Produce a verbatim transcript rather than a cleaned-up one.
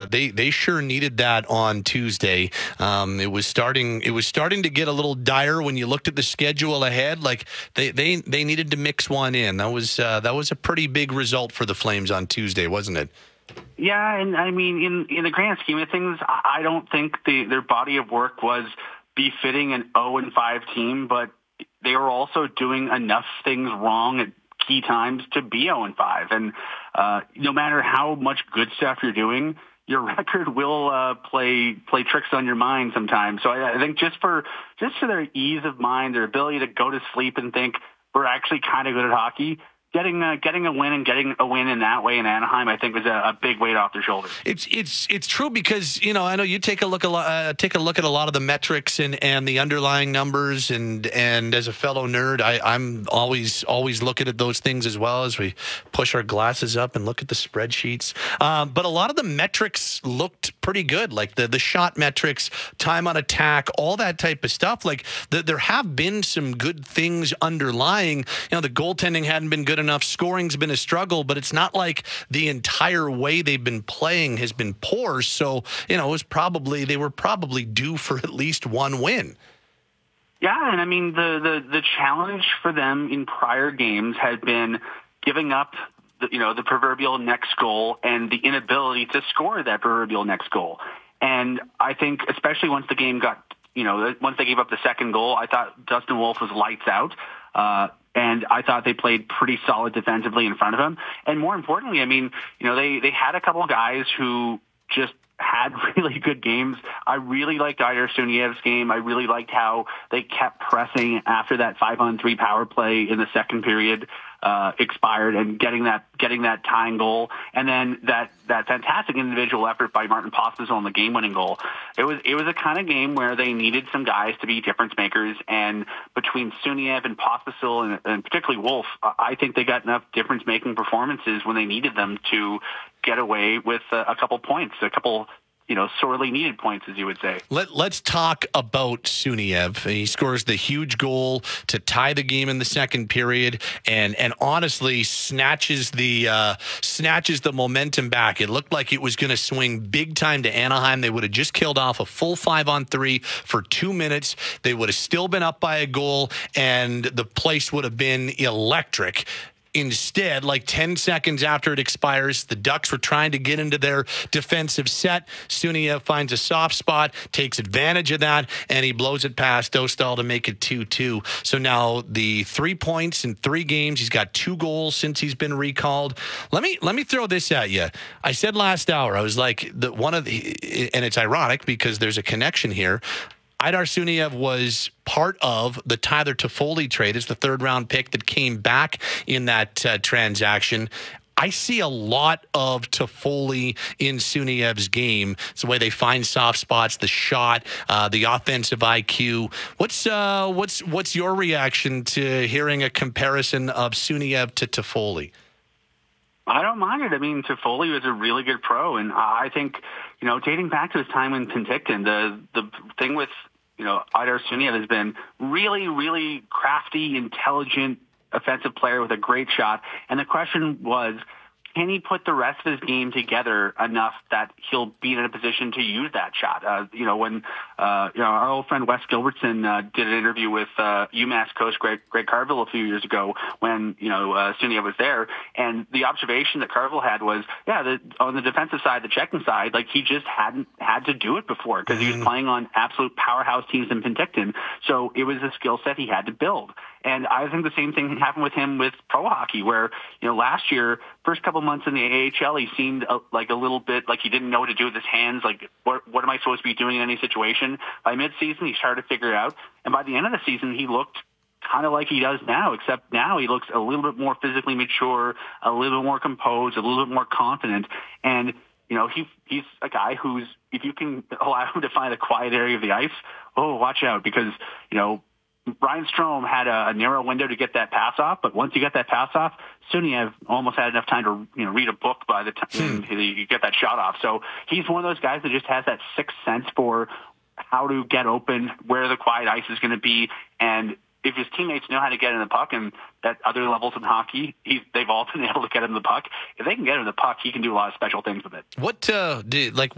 they they sure needed that on Tuesday. Um, it was starting it was starting to get a little dire when you looked at the schedule ahead. Like they they, they needed to mix one in. That was uh, that was a pretty big result for the Flames on Tuesday, wasn't it? Yeah, and I mean, in in the grand scheme of things, I don't think the, their body of work was befitting an oh and five team, but they were also doing enough things wrong at key times to be oh and five. And uh, no matter how much good stuff you're doing, your record will uh, play play tricks on your mind sometimes. So I, I think just for just for their ease of mind, their ability to go to sleep and think we're actually kind of good at hockey, Getting uh, getting a win and getting a win in that way in Anaheim, I think, was a, a big weight off their shoulders. It's it's it's true because you know I know you take a look a uh, take a look at a lot of the metrics and, and the underlying numbers and and as a fellow nerd, I, I'm always always looking at those things as well as we push our glasses up and look at the spreadsheets. Um, but a lot of the metrics looked pretty good, like the the shot metrics, time on attack, all that type of stuff. Like the, there have been some good things underlying. You know, the goaltending hadn't been good enough. Scoring's been a struggle, but it's not like the entire way they've been playing has been poor. So, you know, it was probably, they were probably due for at least one win. Yeah, and I mean, the, the, the challenge for them in prior games had been giving up the, you know, the proverbial next goal and the inability to score that proverbial next goal. And I think, especially once the game got, you know, once they gave up the second goal, I thought Dustin Wolf was lights out. Uh, And I thought they played pretty solid defensively in front of him. And more importantly, I mean, you know, they, they had a couple of guys who just had really good games. I really liked Aider Suniev's game. I really liked how they kept pressing after that five on three power play in the second period uh, expired and getting that getting that tying goal, and then that that fantastic individual effort by Martin Pospisil on the game winning goal. It was it was a kind of game where they needed some guys to be difference makers, and between Suniev and Pospisil and, and particularly Wolf, I think they got enough difference making performances when they needed them to get away with a, a couple points, a couple, you know, sorely needed points, as you would say. Let, let's talk about Suniev. He scores the huge goal to tie the game in the second period, and and honestly snatches the uh, snatches the momentum back. It looked like it was going to swing big time to Anaheim. They would have just killed off a full five on three for two minutes. They would have still been up by a goal, and the place would have been electric. Instead, like ten seconds after it expires, the Ducks were trying to get into their defensive set. Suniev finds a soft spot, takes advantage of that, and he blows it past Dostal to make it two two. So now the three points in three games. He's got two goals since he's been recalled. Let me let me throw this at you. I said last hour, I was like, the one of the, and it's ironic because there's a connection here. Aider Suniev was part of the Tyler Toffoli trade. It's the third round pick that came back in that uh, transaction. I see a lot of Toffoli in Suniev's game. It's the way they find soft spots, the shot, uh, the offensive I Q. What's uh, what's what's your reaction to hearing a comparison of Suniev to Toffoli? I don't mind it. I mean, Toffoli was a really good pro, and I think, you know, dating back to his time in Penticton, the the thing with, you know, Aider Suniev has been really, really crafty, intelligent, offensive player with a great shot. And the question was, can he put the rest of his game together enough that he'll be in a position to use that shot? Uh, you know, when uh, you know our old friend Wes Gilbertson uh, did an interview with uh, UMass coach Greg, Greg Carville a few years ago when, you know, uh, Suniev was there, and the observation that Carville had was, yeah, the, on the defensive side, the checking side, like he just hadn't had to do it before because he was playing on absolute powerhouse teams in Penticton, so it was a skill set he had to build. And I think the same thing happened with him with pro hockey, where, you know, last year, first couple months in the A H L, he seemed uh, like a little bit like he didn't know what to do with his hands. Like, what, what am I supposed to be doing in any situation? By midseason, he started to figure it out. And by the end of the season, he looked kind of like he does now, except now he looks a little bit more physically mature, a little bit more composed, a little bit more confident. And, you know, he he's a guy who's, if you can allow him to find a quiet area of the ice, oh, watch out, because, you know, Ryan Strome had a, a narrow window to get that pass off, but once you get that pass off, Suniev almost had enough time to, you know, read a book by the time hmm. you get that shot off. So he's one of those guys that just has that sixth sense for how to get open, where the quiet ice is going to be, and if his teammates know how to get in the puck, and at other levels in hockey, he's, they've all been able to get him the puck. If they can get him the puck, he can do a lot of special things with it. What, uh, did, like,